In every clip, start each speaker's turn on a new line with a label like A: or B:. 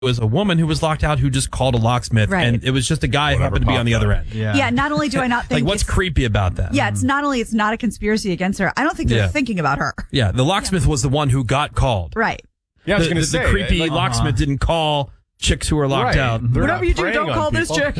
A: was a woman who was locked out who just called a locksmith, and it was just a guy who happened to be on the other end.
B: Yeah, not only do I not think
A: like, what's creepy about that?
B: Yeah, it's not a conspiracy against her. I don't think they're thinking about her.
A: Yeah, the locksmith was the one who got called.
B: Right.
C: Yeah, I was going to say.
A: The creepy locksmith didn't call chicks who are locked out.
B: Whatever you do, don't call this chick.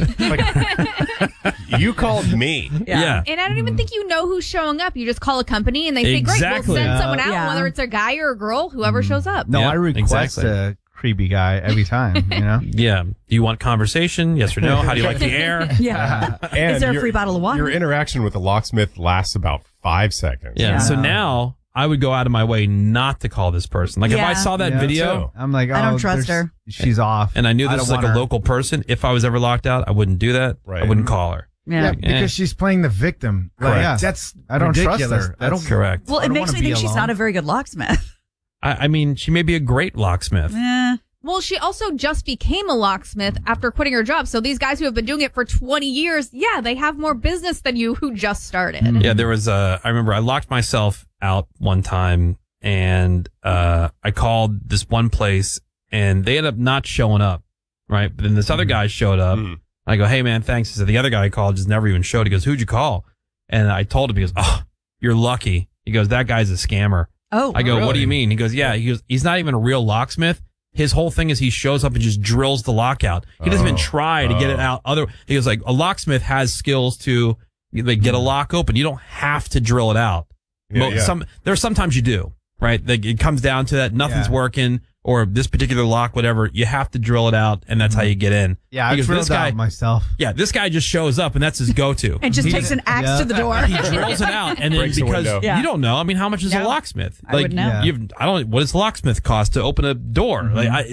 C: You called me.
A: Yeah.
D: And I don't even think you know who's showing up. You just call a company and they say, great, we'll send someone out, whether it's a guy or a girl, whoever shows up.
E: No, I request a creepy guy every time, you know?
A: Yeah. Do you want conversation? Yes or no? How do you like the air?
B: Yeah.
C: And
B: is there a free bottle of wine?
C: Your interaction with the locksmith lasts about 5 seconds.
A: Yeah. So now I would go out of my way not to call this person. Like if I saw that video,
E: I'm like,
B: I don't trust her.
E: She's off.
A: And I knew this was like a local person. If I was ever locked out, I wouldn't do that. Right. I wouldn't call her.
F: Yeah, because she's playing the victim.
A: Correct.
F: That's
E: I don't
F: ridiculous.
E: trust her.
F: I don't.
A: Correct.
B: Well, it makes me think she's not a very good locksmith.
A: I mean, she may be a great locksmith.
D: Well, she also just became a locksmith after quitting her job. So these guys who have been doing it for 20 years, they have more business than you who just started.
A: Yeah, there was I remember I locked myself out one time and I called this one place and they ended up not showing up, right? But then this other guy showed up. I go, hey, man, thanks. He said, the other guy I called just never even showed. He goes, who'd you call? And I told him, he goes, oh, you're lucky. He goes, that guy's a scammer.
B: Oh,
A: I go, what do you mean? He goes, yeah. He goes, he's not even a real locksmith. His whole thing is he shows up and just drills the lock out. He doesn't even try to get it out. He goes, like, a locksmith has skills to get a lock open. You don't have to drill it out. There's sometimes you do, right? Like, it comes down to that nothing's working, or this particular lock, whatever. You have to drill it out, and that's how you get in.
E: Yeah, I drilled it out myself.
A: Yeah, this guy just shows up, and that's his go-to.
B: And just takes an axe to the door.
A: He drills it out, and then because you don't know. I mean, how much is a locksmith?
B: I would know.
A: What does a locksmith cost to open a door?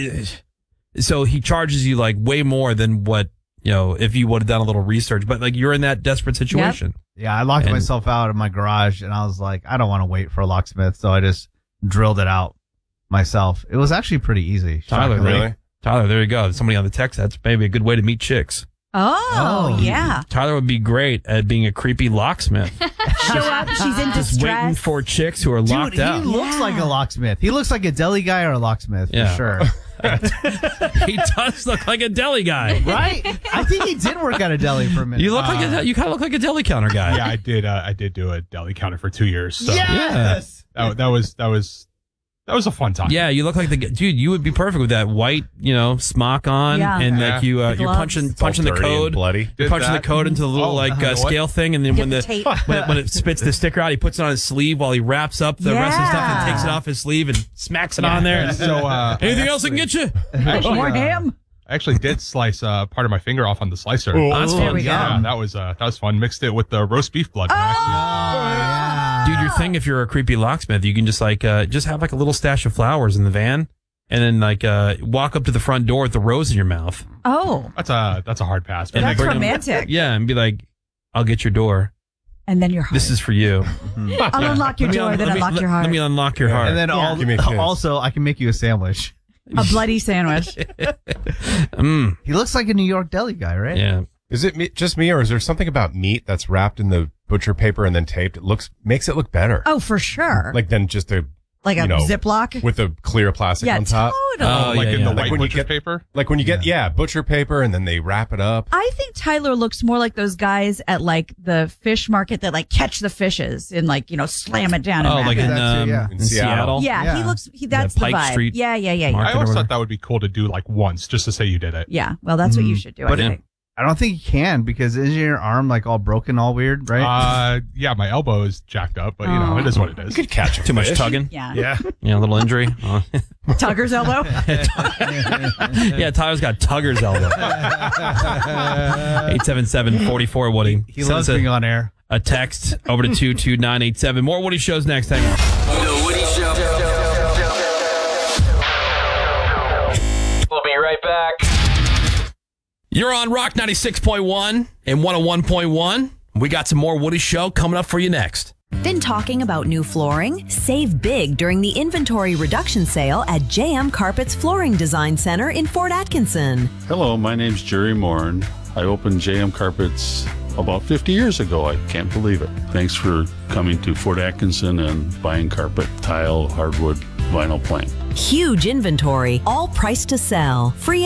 A: So he charges you like way more than what, if you would have done a little research. But like, you're in that desperate situation.
E: Yeah, I locked myself out of my garage, and I was like, I don't want to wait for a locksmith, so I just drilled it out myself. It was actually pretty easy.
A: Tyler, really? Tyler, there you go. Somebody on the text. That's maybe a good way to meet chicks.
B: Oh, yeah.
A: Tyler would be great at being a creepy locksmith.
B: Show up, she's in
A: Just
B: distress.
A: waiting for chicks who are locked out.
E: He looks like a locksmith. He looks like a deli guy or a locksmith, for sure.
A: He does look like a deli guy.
E: Right? I think he did work at a deli for a minute.
A: You look you kind of look like a deli counter guy.
G: Yeah, I did. I did do a deli counter for 2 years. So
E: yes!
G: That was a fun time.
A: Yeah, you look like the dude. You would be perfect with that white, smock on, and like you're punching the code.
C: Bloody.
A: You're punching the code into the little scale thing, and then when it spits the sticker out, he puts it on his sleeve while he wraps up the rest of the stuff and takes it off his sleeve and smacks it on there.
G: So
A: anything else I can get you?
B: More ham.
G: I actually did slice part of my finger off on the slicer.
A: That's fun.
G: Yeah, that was fun. Mixed it with the roast beef blood.
A: Dude, your thing, if you're a creepy locksmith, you can just have like a little stash of flowers in the van and then walk up to the front door with the rose in your mouth.
B: Oh.
G: That's a hard pass.
B: That's romantic.
A: Yeah, and be like, I'll get your door.
B: And then your heart.
A: This is for you.
B: I'll unlock your door, then unlock your heart.
A: Let me unlock your heart.
E: And then also, I can make you a sandwich.
B: A bloody sandwich.
E: He looks like a New York deli guy, right?
A: Yeah.
C: Is it just me, or is there something about meat that's wrapped in the butcher paper and then taped? It makes it look better.
B: Oh, for sure.
C: Like than just a
B: Ziploc
C: with a clear plastic on top.
B: Totally.
G: In the
C: like
G: white
C: when you
G: butcher
C: get
G: paper.
C: Like when you get butcher paper and then they wrap it up.
B: I think Tyler looks more like those guys at like the fish market that like catch the fishes and like slam it down.
A: Oh, like in Seattle.
B: Yeah, he looks. That's the
A: Pike
B: vibe.
A: Street
B: Yeah.
G: I always thought that would be cool to do like once, just to say you did it.
B: Yeah, well, that's what you should do.
E: But
B: I think.
E: I don't think you can because isn't your arm like all broken, all weird, right?
G: Yeah, my elbow is jacked up, but it is what it is.
C: You could catch
A: too much tugging.
B: Yeah,
A: a little injury.
B: Tugger's elbow.
A: Yeah, Tyler's got Tugger's elbow. 877-44 Woody.
E: He loves being on air.
A: A text over to 22987. More Woody shows next. Hang on.
H: The Woody Show. We'll be right back.
A: You're on Rock 96.1 and 101.1. We got some more Woody Show coming up for you next.
I: Been talking about new flooring? Save big during the inventory reduction sale at JM Carpet's Flooring Design Center in Fort Atkinson.
J: Hello, my name's Jerry Morin. I opened JM Carpet's about 50 years ago. I can't believe it. Thanks for coming to Fort Atkinson and buying carpet, tile, hardwood, vinyl plank.
I: Huge inventory, all priced to sell. Free